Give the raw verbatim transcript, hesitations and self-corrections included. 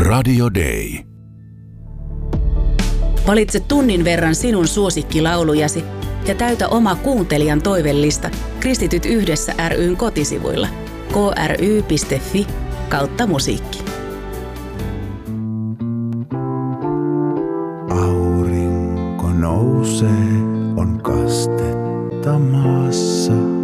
Radio Day. Valitse tunnin verran sinun suosikkilaulujasi ja täytä oma kuuntelijan toivellista Kristityt yhdessä ry:n kotisivuilla k r y piste f i kautta musiikki. Aurinko nousee, on kastetta maassa.